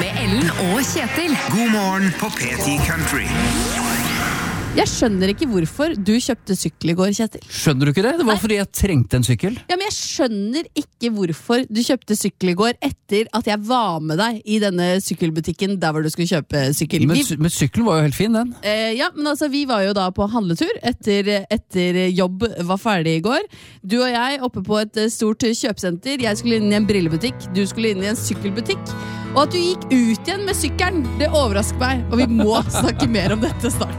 med Ellen og Kjetil. God morgen på P10 Country. Jeg skjønner ikke hvorfor du kjøpte sykkel i går, Kjetil. Skjønner du ikke det? Det var fordi jeg trengte en sykkel. Ja, men jeg skjønner ikke hvorfor du kjøpte sykkel i går etter at jeg var med deg i denne sykkelbutikken der hvor du skulle kjøpe sykkel. Men sykkelen var jo helt fin, den. Ja, men altså, vi var jo da på handletur etter jobb var ferdig i går. Du og jeg oppe på et stort kjøpesenter. Jeg skulle inn i en brillebutikk, du skulle inn i en sykkelbutikk. Og at du gikk ut igjen med sykkelen, det overrasker meg. Og vi må snakke mer om dette snart.